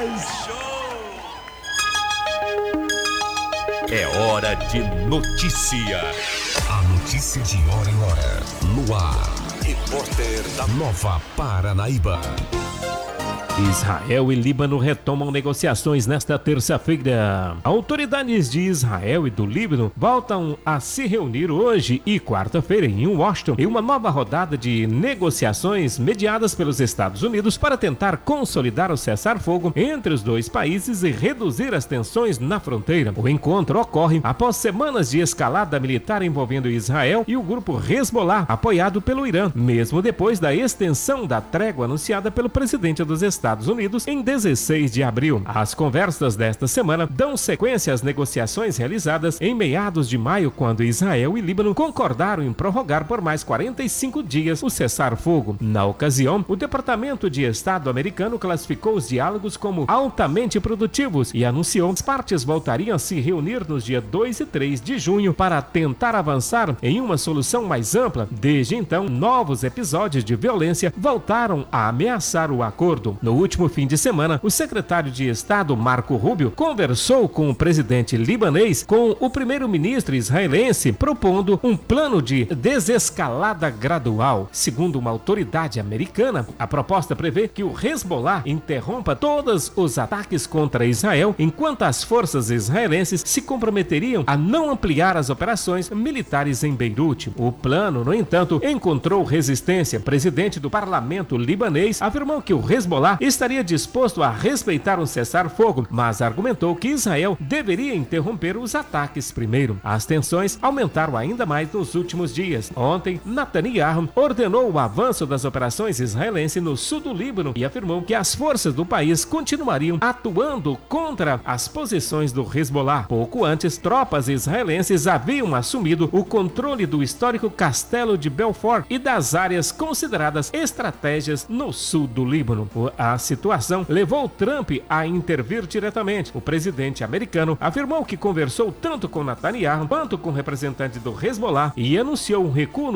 demais! É hora de notícia. A notícia de hora em hora. No ar. Repórter da Nova Paranaíba. Israel e Líbano retomam negociações nesta terça-feira. Autoridades de Israel e do Líbano voltam a se reunir hoje e quarta-feira em Washington em uma nova rodada de negociações mediadas pelos Estados Unidos para tentar consolidar o cessar-fogo entre os dois países e reduzir as tensões na fronteira. O encontro ocorre após semanas de escalada militar envolvendo Israel e o grupo Hezbollah, apoiado pelo Irã, mesmo depois da extensão da trégua anunciada pelo presidente dos Estados Unidos em 16 de abril. As conversas desta semana dão sequência às negociações realizadas em meados de maio, quando Israel e Líbano concordaram em prorrogar por mais 45 dias o cessar-fogo. Na ocasião, o Departamento de Estado americano classificou os diálogos como altamente produtivos e anunciou que as partes voltariam a se reunir nos dias 2 e 3 de junho para tentar avançar em uma solução mais ampla. Desde então, novos episódios de violência voltaram a ameaçar o acordo. No último fim de semana, o secretário de Estado, Marco Rubio, conversou com o presidente libanês com o primeiro-ministro israelense, propondo um plano de desescalada gradual. Segundo uma autoridade americana, a proposta prevê que o Hezbollah interrompa todos os ataques contra Israel, enquanto as forças israelenses se comprometeriam a não ampliar as operações militares em Beirute. O plano, no entanto, encontrou resistência. O presidente do parlamento libanês afirmou que o Hezbollah estaria disposto a respeitar um cessar-fogo, mas argumentou que Israel deveria interromper os ataques primeiro. As tensões aumentaram ainda mais nos últimos dias. Ontem, Netanyahu ordenou o avanço das operações israelenses no sul do Líbano e afirmou que as forças do país continuariam atuando contra as posições do Hezbollah. Pouco antes, tropas israelenses haviam assumido o controle do histórico castelo de Belfort e das áreas consideradas estratégias no sul do Líbano. A situação levou Trump a intervir diretamente. O presidente americano afirmou que conversou tanto com Netanyahu quanto com representantes do Hezbollah e anunciou um recuo